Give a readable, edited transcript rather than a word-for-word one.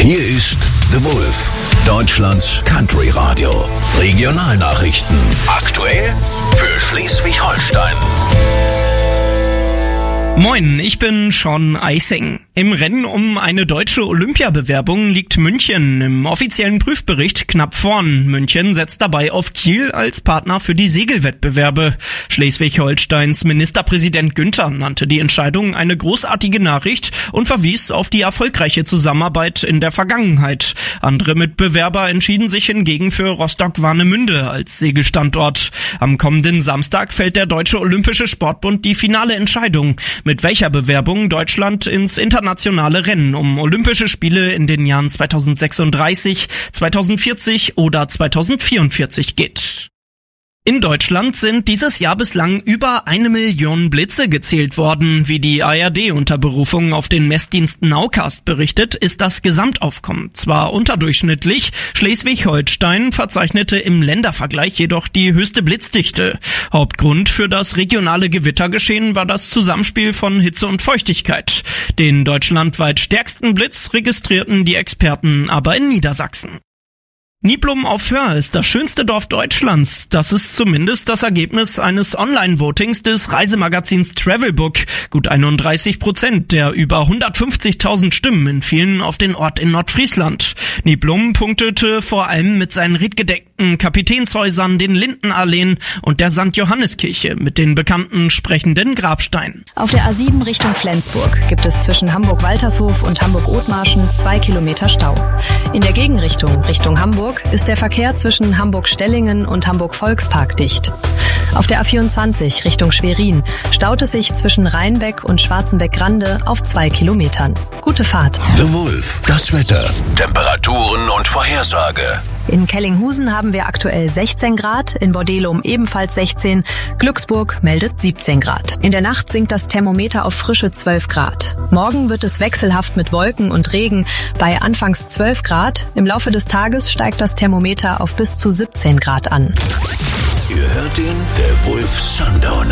Hier ist The Wolf, Deutschlands Country Radio. Regionalnachrichten. Aktuell für Schleswig-Holstein. Moin, ich bin Sean Eising. Im Rennen um eine deutsche Olympiabewerbung liegt München im offiziellen Prüfbericht knapp vorn. München setzt dabei auf Kiel als Partner für die Segelwettbewerbe. Schleswig-Holsteins Ministerpräsident Günther nannte die Entscheidung eine großartige Nachricht und verwies auf die erfolgreiche Zusammenarbeit in der Vergangenheit. Andere Mitbewerber entschieden sich hingegen für Rostock-Warnemünde als Segelstandort. Am kommenden Samstag fällt der Deutsche Olympische Sportbund die finale Entscheidung, mit welcher Bewerbung Deutschland ins internationale Rennen um Olympische Spiele in den Jahren 2036, 2040 oder 2044 geht. In Deutschland sind dieses Jahr bislang über 1 Million Blitze gezählt worden. Wie die ARD unter Berufung auf den Messdienst Nowcast berichtet, ist das Gesamtaufkommen zwar unterdurchschnittlich, Schleswig-Holstein verzeichnete im Ländervergleich jedoch die höchste Blitzdichte. Hauptgrund für das regionale Gewittergeschehen war das Zusammenspiel von Hitze und Feuchtigkeit. Den deutschlandweit stärksten Blitz registrierten die Experten aber in Niedersachsen. Niblum auf Föhr ist das schönste Dorf Deutschlands. Das ist zumindest das Ergebnis eines Online-Votings des Reisemagazins Travelbook. Gut 31% der über 150.000 Stimmen entfielen auf den Ort in Nordfriesland. Niblum punktete vor allem mit seinen riedgedeckten Kapitänshäusern, den Lindenalleen und der St. Johanneskirche mit den bekannten sprechenden Grabsteinen. Auf der A7 Richtung Flensburg gibt es zwischen Hamburg-Waltershof und Hamburg-Othmarschen 2 Kilometer Stau. In der Gegenrichtung, Richtung Hamburg, ist der Verkehr zwischen Hamburg-Stellingen und Hamburg-Volkspark dicht. Auf der A24 Richtung Schwerin staut es sich zwischen Rheinbeck und Schwarzenbeck-Grande auf 2 Kilometern. Gute Fahrt. The Wolf, das Wetter, Temperaturen und Vorhersage. In Kellinghusen haben wir aktuell 16 Grad, in Bordelum ebenfalls 16, Glücksburg meldet 17 Grad. In der Nacht sinkt das Thermometer auf frische 12 Grad. Morgen wird es wechselhaft mit Wolken und Regen bei anfangs 12 Grad. Im Laufe des Tages steigt das Thermometer auf bis zu 17 Grad an. Ihr hört den The Wolf Sundown.